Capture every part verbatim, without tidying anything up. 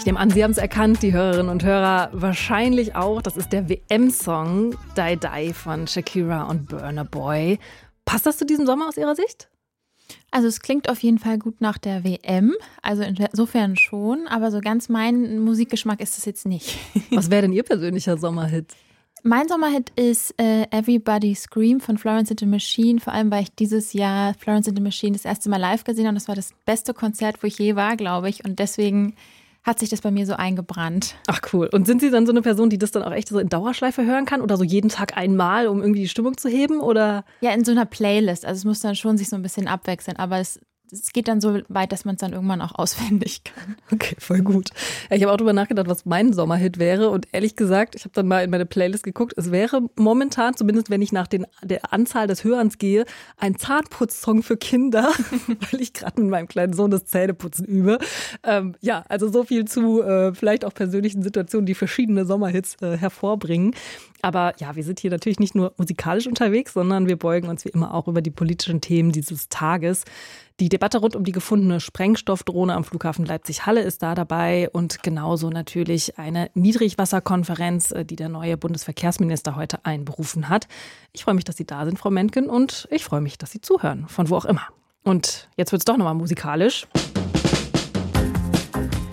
nehme an, Sie haben es erkannt, die Hörerinnen und Hörer wahrscheinlich auch. Das ist der W M-Song Die Die von Shakira und Burna Boy. Passt das zu diesem Sommer aus Ihrer Sicht? Also es klingt auf jeden Fall gut nach der W M, also insofern schon, aber so ganz mein Musikgeschmack ist es jetzt nicht. Was wäre denn Ihr persönlicher Sommerhit? Mein Sommerhit ist äh, Everybody Scream von Florence and the Machine, vor allem weil ich dieses Jahr Florence and the Machine das erste Mal live gesehen habe und das war das beste Konzert, wo ich je war, glaube ich, und deswegen hat sich das bei mir so eingebrannt. Ach cool. Und sind Sie dann so eine Person, die das dann auch echt so in Dauerschleife hören kann oder so jeden Tag einmal, um irgendwie die Stimmung zu heben? Oder? Ja, in so einer Playlist. Also es muss dann schon sich so ein bisschen abwechseln, aber es Es geht dann so weit, dass man es dann irgendwann auch auswendig kann. Okay, voll gut. Ja, ich habe auch drüber nachgedacht, was mein Sommerhit wäre. Und ehrlich gesagt, ich habe dann mal in meine Playlist geguckt. Es wäre momentan, zumindest wenn ich nach den, der Anzahl des Hörens gehe, ein Zahnputzsong für Kinder, weil ich gerade mit meinem kleinen Sohn das Zähneputzen übe. Ähm, ja, also so viel zu äh, vielleicht auch persönlichen Situationen, die verschiedene Sommerhits äh, hervorbringen. Aber ja, wir sind hier natürlich nicht nur musikalisch unterwegs, sondern wir beugen uns wie immer auch über die politischen Themen dieses Tages. Die Debatte rund um die gefundene Sprengstoffdrohne am Flughafen Leipzig-Halle ist da dabei und genauso natürlich eine Niedrigwasserkonferenz, die der neue Bundesverkehrsminister heute einberufen hat. Ich freue mich, dass Sie da sind, Frau Mentgen, und ich freue mich, dass Sie zuhören, von wo auch immer. Und jetzt wird es doch nochmal musikalisch.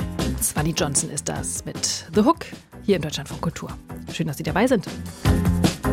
Swanee Johnson ist das mit The Hook hier in Deutschlandfunk Kultur. Schön, dass Sie dabei sind.